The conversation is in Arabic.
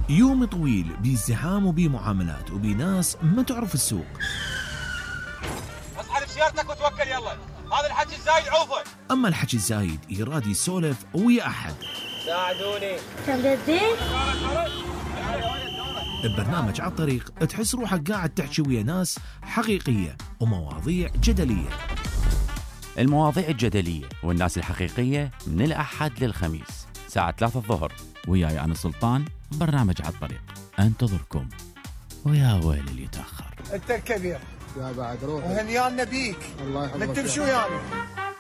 يوم طويل بازدحام وبمعاملات وبناس ما تعرف السوق. اصحى بسيارتك وتوكل يلا، هذا الحكي الزايد عوفه. اما الحكي الزايد يراد يسولف ويا احد. ساعدوني. كم جدين؟ ببرنامج على الطريق تحس روحك قاعد تحكي ويا ناس حقيقية ومواضيع جدلية. المواضيع الجدلية والناس الحقيقية من الأحد للخميس ساعة 3 الظهر، وياي أنا سلطان. برنامج على الطريق انتظركم، ويا ويل اللي يتأخر. انت الكبير يا بعد روح وهنيانا بيك. الله يحفظك. نتمشوا يعني.